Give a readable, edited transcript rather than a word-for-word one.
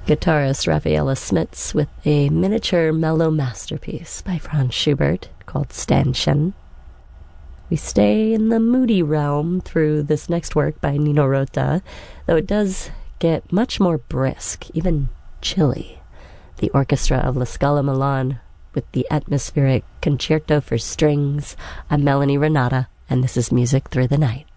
Guitarist Rafaela Smits with a miniature mellow masterpiece by Franz Schubert called Ständchen. We stay in the moody realm through this next work by Nino Rota, though it does get much more brisk, even chilly. The orchestra of La Scala Milan with the atmospheric Concerto for Strings. I'm Melanie Renata, and this is Music Through the Night.